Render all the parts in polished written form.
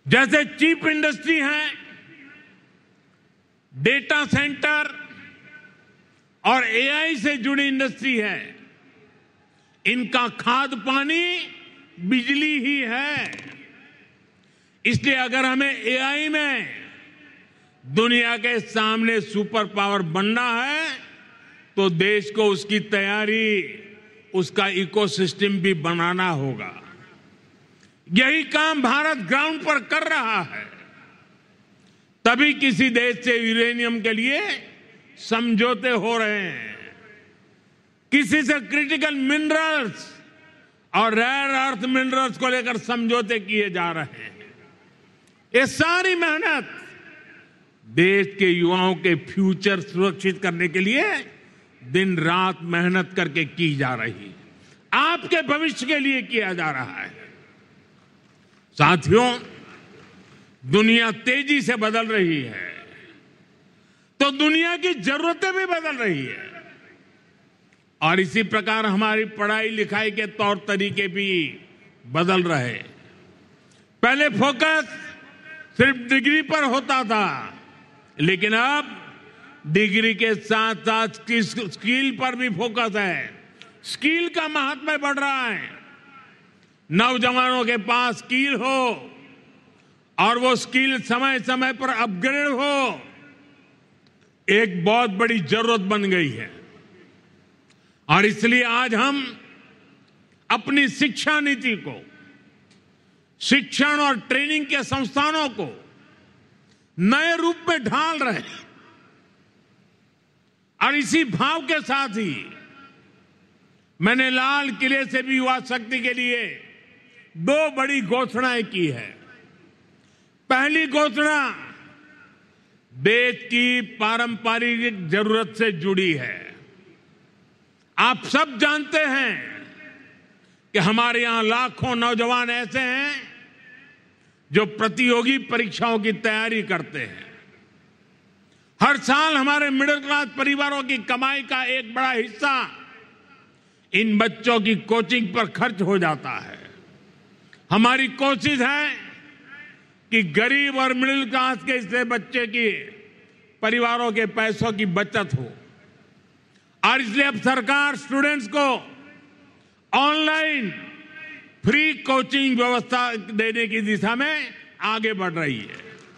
जैसे chip industry है, data centre और एआई से जुड़ी इंडस्ट्री है, इनका खाद पानी बिजली ही है। इसलिए अगर हमें एआई में दुनिया के सामने सुपर पावर बनना है तो देश को उसकी तैयारी, उसका इकोसिस्टम भी बनाना होगा। यही काम भारत ग्राउंड पर कर रहा है। तभी किसी देश से यूरेनियम के लिए समझौते हो रहे हैं, किसी से क्रिटिकल मिनरल्स और रेयर अर्थ मिनरल्स को लेकर समझौते किए जा रहे हैं। ये सारी मेहनत देश के युवाओं के फ्यूचर सुरक्षित करने के लिए दिन रात मेहनत करके की जा रही है, आपके भविष्य के लिए किया जा रहा है। साथियों, दुनिया तेजी से बदल रही है तो दुनिया की जरूरतें भी बदल रही है और इसी प्रकार हमारी पढ़ाई लिखाई के तौर तरीके भी बदल रहे। पहले फोकस सिर्फ डिग्री पर होता था, लेकिन अब डिग्री के साथ साथ स्किल पर भी फोकस है। स्किल का महत्व बढ़ रहा है। नौजवानों के पास स्किल हो और वो स्किल समय समय पर अपग्रेड हो, एक बहुत बड़ी जरूरत बन गई है। और इसलिए आज हम अपनी शिक्षा नीति को, शिक्षण और ट्रेनिंग के संस्थानों को नए रूप में ढाल रहे हैं। और इसी भाव के साथ ही मैंने लाल किले से भी युवा शक्ति के लिए 2 बड़ी घोषणाएं की है। पहली घोषणा देश की पारंपरिक जरूरत से जुड़ी है। आप सब जानते हैं कि हमारे यहां लाखों नौजवान ऐसे हैं जो प्रतियोगी परीक्षाओं की तैयारी करते हैं। हर साल हमारे मिडिल क्लास परिवारों की कमाई का एक बड़ा हिस्सा इन बच्चों की कोचिंग पर खर्च हो जाता है। हमारी कोशिश है कि गरीब और मिडिल क्लास के इससे बच्चे की परिवारों के पैसों की बचत हो और इसलिए अब सरकार स्टूडेंट्स को ऑनलाइन फ्री कोचिंग व्यवस्था देने की दिशा में आगे बढ़ रही है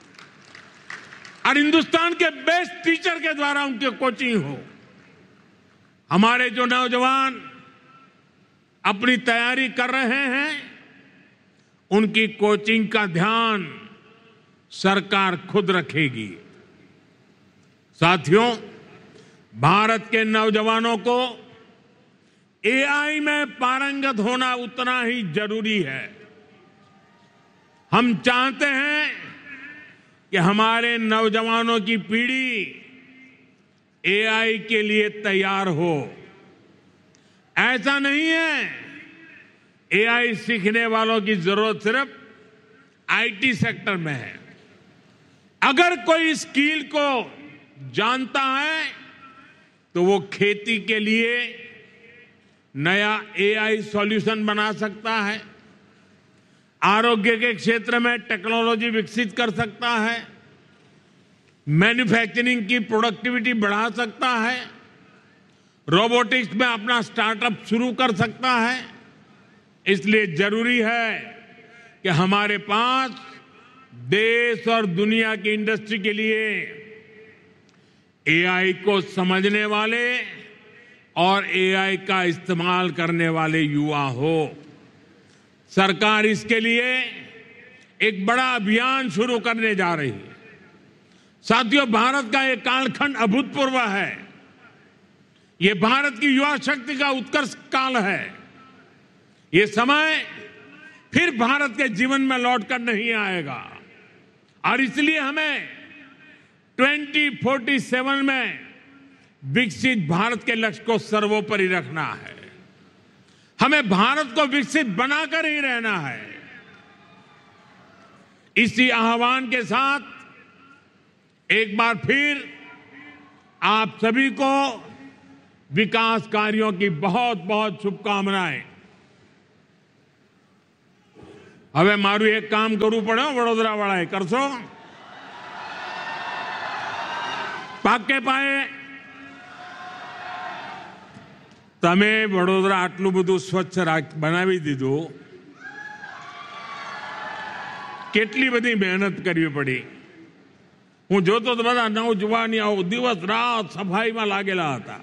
और हिंदुस्तान के बेस्ट टीचर के द्वारा उनकी कोचिंग हो। हमारे जो नौजवान अपनी तैयारी कर रहे हैं, उनकी कोचिंग का ध्यान सरकार खुद रखेगी। साथियों, भारत के नौजवानों को एआई में पारंगत होना उतना ही जरूरी है। हम चाहते हैं कि हमारे नौजवानों की पीढ़ी एआई के लिए तैयार हो। ऐसा नहीं है एआई सीखने वालों की जरूरत सिर्फ आईटी सेक्टर में है। अगर कोई स्किल को जानता है तो वो खेती के लिए नया एआई सॉल्यूशन बना सकता है, आरोग्य के क्षेत्र में टेक्नोलॉजी विकसित कर सकता है, मैन्युफैक्चरिंग की प्रोडक्टिविटी बढ़ा सकता है, रोबोटिक्स में अपना स्टार्टअप शुरू कर सकता है। इसलिए जरूरी है कि हमारे पास देश और दुनिया की इंडस्ट्री के लिए एआई को समझने वाले और एआई का इस्तेमाल करने वाले युवा हो। सरकार इसके लिए एक बड़ा अभियान शुरू करने जा रही है। साथियों, भारत का ये कालखंड अभूतपूर्व है। ये भारत की युवा शक्ति का उत्कर्ष काल है। ये समय फिर भारत के जीवन में लौटकर नहीं आएगा और इसलिए हमें 2047 में विकसित भारत के लक्ष्य को सर्वोपरि रखना है। हमें भारत को विकसित बनाकर ही रहना है। इसी आह्वान के साथ एक बार फिर आप सभी को विकास कार्यों की बहुत बहुत शुभकामनाएं। હવે મારું એક કામ કરવું પડે વડોદરા વાળાએ, કરશો? પાકે પાયે તમે વડોદરા આટલું બધું સ્વચ્છ બનાવી દીધું, કેટલી બધી મહેનત કરવી પડી. હું જોતો તો બધા નવજવાનીઓ દિવસ રાત સફાઈમાં લાગેલા હતા.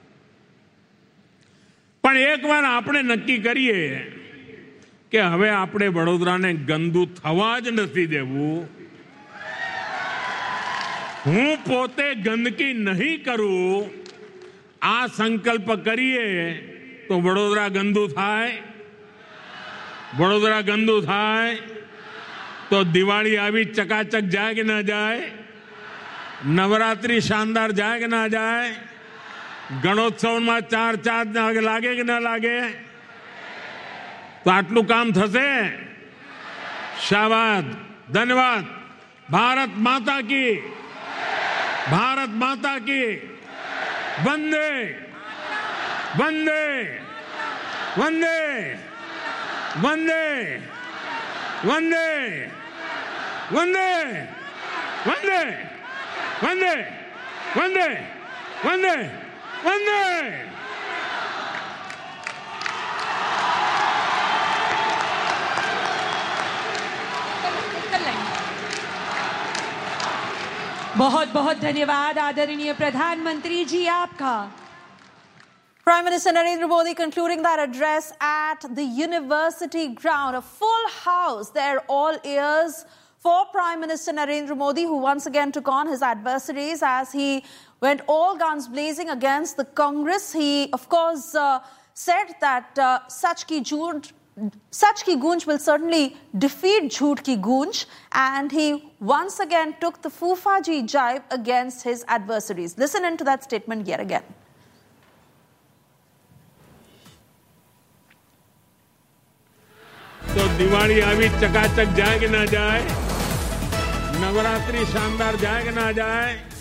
પણ એકવાર આપણે નક્કી કરીએ કે હવે આપણે વડોદરાને ગંદુ થવા જ નથી દેવું, હું પોતે ગંદકી નહીં કરું, આ સંકલ્પ કરીએ તો વડોદરા ગંદુ થાય? વડોદરા ગંદુ થાય તો દિવાળી આવી ચકાચક જાય કે ના જાય? નવરાત્રી શાનદાર જાય કે ના જાય? ગણોત્સવમાં 4 ચાંદ લાગે કે ના લાગે? તો આટલું કામ થશે? શાબાશ, ધન્યવાદ. ભારત માતા की, भारत माता की, वंदे वंदे वंदे वंदे वंदे वंदे वंदे वंदे वंदे वंदे वंदे. बहुत बहुत धन्यवाद आदरणीय प्रधानमंत्री जी आपका. Prime Minister Narendra Modi concluding that address at the University ground. A full house there, all ears for Prime Minister Narendra Modi, who once again took on his adversaries as he went all guns blazing against the Congress. He, of course, said that Sach Ki Goonj will certainly defeat Jhoot Ki Goonj, and he once again took the Fufaji jibe against his adversaries. Listen into that statement yet again. तो दिवाली आवी चकाचक जाए कि ना जाए? नवरात्रि शानदार जाए कि ना जाए?